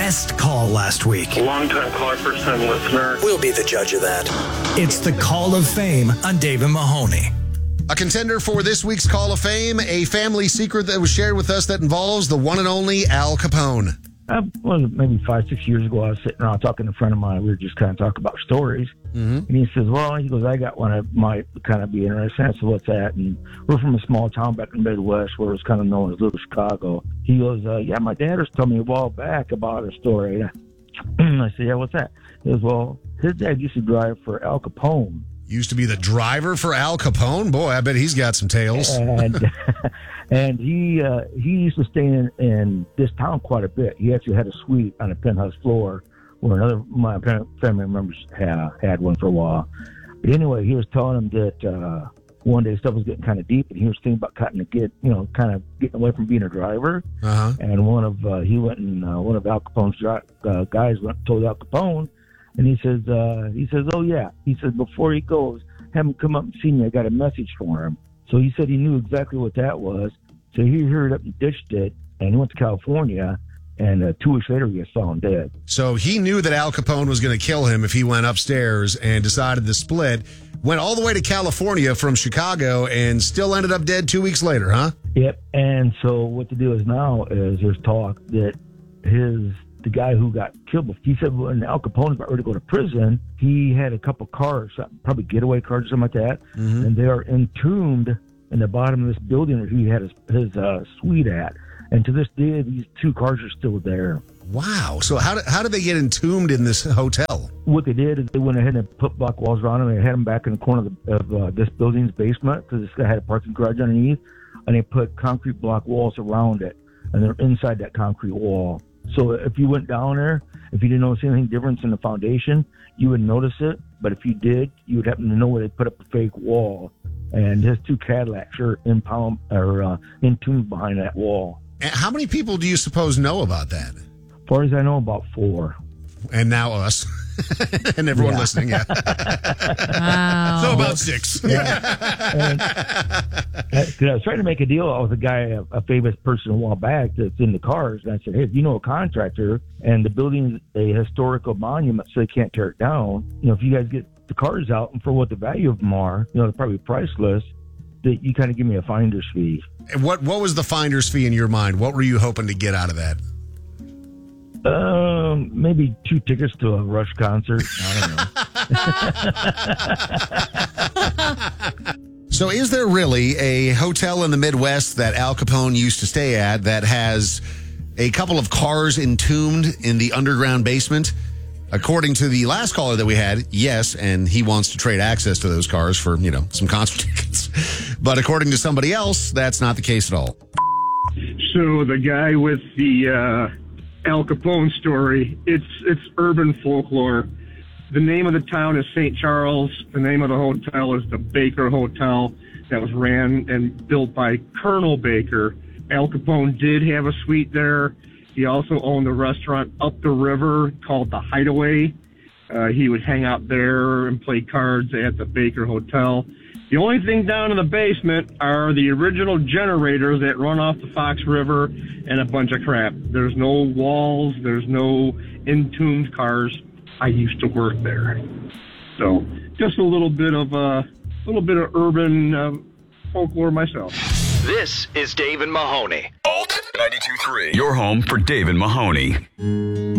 best call last week. A long-time caller, first-time listener. We'll be the judge of that. It's the Call of Fame on Dave and Mahoney. A contender for this week's Call of Fame, a family secret that was shared with us that involves the one and only Al Capone. Maybe 5-6 years ago, I was sitting around talking to a friend of mine. We were just kind of talking about stories. Mm-hmm. And he says, I got one that might kind of be interesting. I said, what's that? And we're from a small town back in the Midwest where it was kind of known as Little Chicago. He goes, my dad was telling me a while back about a story. I said, yeah, what's that? He goes, well, his dad used to drive for Al Capone. Used to be the driver for Al Capone? Boy, I bet he's got some tales. And he used to stay in this town quite a bit. He actually had a suite on a penthouse floor where another my family members had one for a while. But anyway, he was telling him that one day stuff was getting kind of deep, and he was thinking about kind of getting away from being a driver. Uh-huh. And one of Al Capone's guys went and told Al Capone, and he says, oh yeah, he says before he goes, have him come up and see me. I got a message for him. So he said he knew exactly what that was. So he hurried up and ditched it, and he went to California, and 2 weeks later he got found dead. So he knew that Al Capone was going to kill him if he went upstairs and decided to split. Went all the way to California from Chicago and still ended up dead 2 weeks later, huh? Yep. And so what the deal is now is there's talk that the guy who got killed, he said when Al Capone got ready to go to prison, he had a couple cars, probably getaway cars or something like that, mm-hmm. and they are entombed in the bottom of this building where he had his suite at. And to this day, these 2 cars are still there. Wow. So how did they get entombed in this hotel? What they did is they went ahead and put block walls around them. They had them back in the corner of this building's basement because this guy had a parking garage underneath, and they put concrete block walls around it, and they're inside that concrete wall. So if you went down there, if you didn't notice anything different in the foundation, you would notice it. But if you did, you would happen to know where they put up a fake wall. And his 2 Cadillacs are entombed behind that wall. And how many people do you suppose know about that? As far as I know, about 4. And now us. And everyone listening, yeah. Wow. So about 6. Yeah. I was trying to make a deal with a guy, a famous person a while back that's in the cars. And I said, hey, if you know a contractor and the building's a historical monument so they can't tear it down, if you guys get the cars out and for what the value of them are, they're probably priceless, that you kind of give me a finder's fee. And what was the finder's fee in your mind? What were you hoping to get out of that? Maybe 2 tickets to a Rush concert. I don't know. So is there really a hotel in the Midwest that Al Capone used to stay at that has a couple of cars entombed in the underground basement? According to the last caller that we had, yes, and he wants to trade access to those cars for, some concert tickets. But according to somebody else, that's not the case at all. So the guy with the Al Capone story, it's urban folklore. The name of the town is St. Charles. The name of the hotel is the Baker Hotel that was ran and built by Colonel Baker. Al Capone did have a suite there. He also owned a restaurant up the river called the Hideaway. He would hang out there and play cards at the Baker Hotel. The only thing down in the basement are the original generators that run off the Fox River and a bunch of crap. There's no walls. There's no entombed cars. I used to work there. So just a little bit of urban folklore myself. This is Dave and Mahoney. Alt 92.3. Your home for Dave and Mahoney.